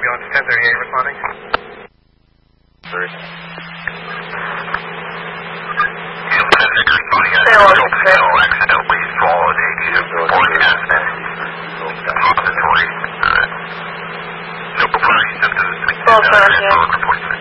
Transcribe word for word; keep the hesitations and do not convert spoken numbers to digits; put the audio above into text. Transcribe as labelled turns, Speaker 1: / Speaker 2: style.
Speaker 1: Jones ten thirty-eight responding.
Speaker 2: Third.
Speaker 3: Accidentally swallowed a forecast depository. No prior symptoms.
Speaker 4: Full charge, yeah.